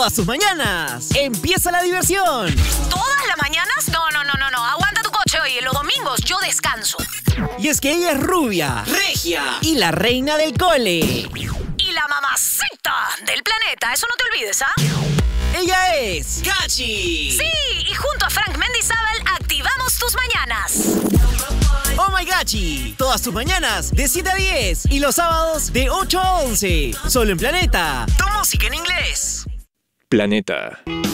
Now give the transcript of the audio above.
todas tus mañanas. ¡Empieza la diversión! ¿Todas las mañanas? No. Aguanta tu coche hoy. Los domingos yo descanso. Y es que ella es rubia, regia y la reina del cole. Y la mamacita del planeta. Eso no te olvides, ¿ah? Ella es Gachi. Sí, y junto a Frank Mendizábal activamos tus mañanas. Oh My Gachi. Todas tus mañanas de 7 a 10 y los sábados de 8 a 11. Solo en Planeta. Tu música en inglés. Planeta.